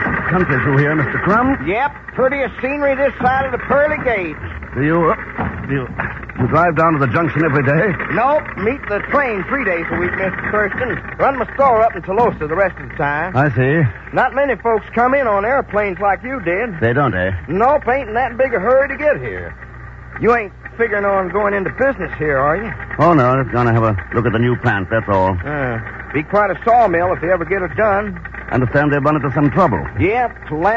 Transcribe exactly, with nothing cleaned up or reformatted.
country through here, Mister Crumb. Yep, prettiest scenery this side of the pearly gates. Do you, uh, do you, you drive down to the junction every day? Nope, meet the train three days a week, Mister Thurston. Run my store up in Tolosa the rest of the time. I see. Not many folks come in on airplanes like you did. They don't, eh? Nope, ain't in that big a hurry to get here. You ain't figuring on going into business here, are you? Oh, no, just gonna have a look at the new plant, that's all. Uh, be quite a sawmill if they ever get it done. Understand they've run into some trouble. Yep,